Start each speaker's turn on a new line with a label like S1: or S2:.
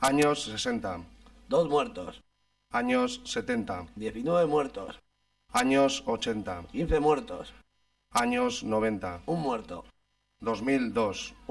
S1: Años 60.
S2: 2 muertos.
S1: Años 70.
S2: 19 muertos.
S1: Años 80.
S2: 15 muertos.
S1: Años 90.
S2: 1 muerto.
S1: 2002.